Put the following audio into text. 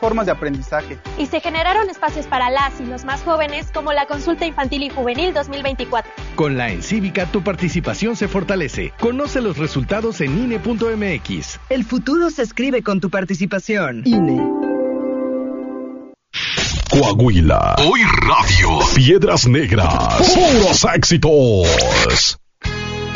formas de aprendizaje. Y se generaron espacios para las y los más jóvenes, como la Consulta Infantil y Juvenil 2024. Con la Encívica tu participación se fortalece. Conoce los resultados en INE.mx. El futuro se escribe con tu participación. INE. Coahuila. Hoy Radio. Piedras Negras. Puros éxitos.